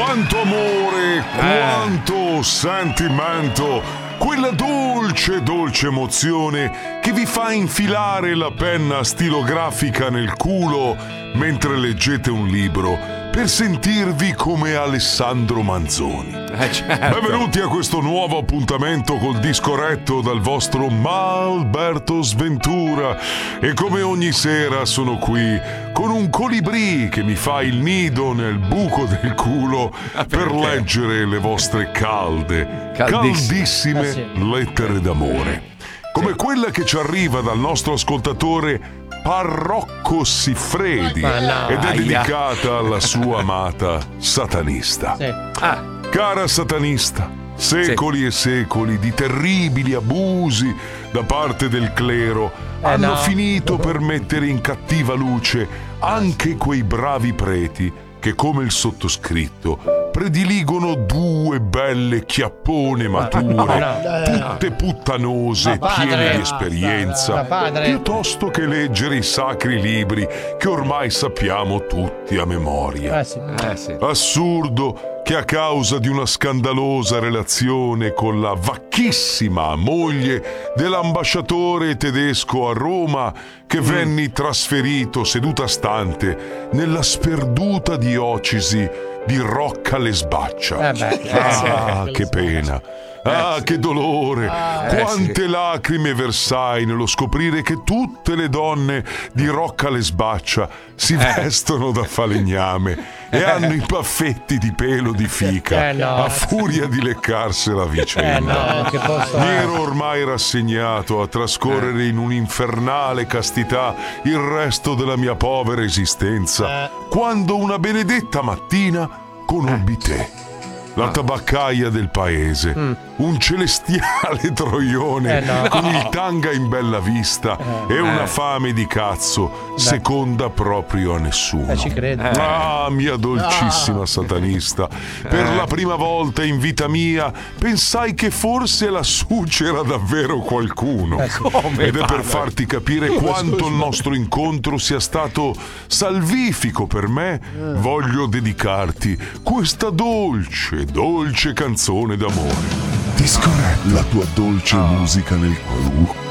quanto amore, quanto sentimento, quella dolce, dolce emozione che vi fa infilare la penna stilografica nel culo mentre leggete un libro per sentirvi come Alessandro Manzoni. Certo. Benvenuti a questo nuovo appuntamento col disco retto dal vostro Alberto Sventura, e come ogni sera sono qui con un colibrì che mi fa il nido nel buco del culo per leggere le vostre caldissime lettere d'amore, come quella che ci arriva dal nostro ascoltatore Parrocco Siffredi, ed è dedicata alla sua amata satanista. Cara satanista, secoli e secoli di terribili abusi da parte del clero hanno finito per mettere in cattiva luce anche quei bravi preti che, come il sottoscritto, prediligono due belle chiappone mature, tutte puttanose, piene di esperienza, piuttosto che leggere i sacri libri che ormai sappiamo tutti a memoria. Assurdo che a causa di una scandalosa relazione con la vacchissima moglie dell'ambasciatore tedesco a Roma, che venni trasferito seduta stante nella sperduta diocesi di Rocca le Sbaccia. Che pena! Che dolore! Quante lacrime versai nello scoprire che tutte le donne di Rocca le Sbaccia si vestono da falegname e hanno i baffetti di pelo di fica a furia di leccarsela a vicenda. Mi ero ormai rassegnato a trascorrere in un'infernale castità il resto della mia povera esistenza, quando una benedetta mattina conobbi te, la tabaccaia del paese, un celestiale troione con il tanga in bella vista e una fame di cazzo seconda proprio a nessuno. Ci credo. Mia dolcissima satanista, per la prima volta in vita mia pensai che forse lassù c'era davvero qualcuno. Ed è per farti capire quanto il nostro incontro sia stato salvifico per me, voglio dedicarti questa dolce canzone d'amore. Disco Retto, la tua dolce musica nel cuore.